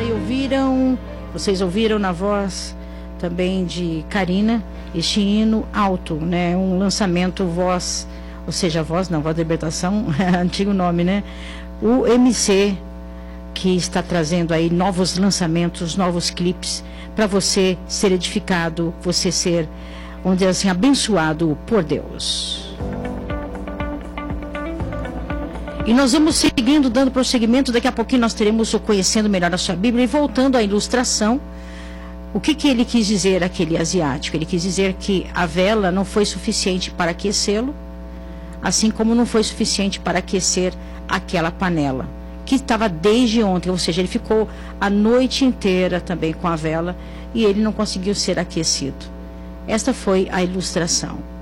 aí vocês ouviram na voz também de Karina, este hino alto, né? Um lançamento voz da libertação, antigo nome, né? O MC, que está trazendo aí novos lançamentos, novos clipes, para você ser edificado, você ser, vamos dizer assim, abençoado por Deus. E nós vamos seguindo, dando prosseguimento. Daqui a pouquinho nós teremos o Conhecendo Melhor a Sua Bíblia. E voltando à ilustração, o que ele quis dizer, aquele asiático? Ele quis dizer que a vela não foi suficiente para aquecê-lo, assim como não foi suficiente para aquecer aquela panela, que estava desde ontem. Ou seja, ele ficou a noite inteira também com a vela e ele não conseguiu ser aquecido. Esta foi a ilustração.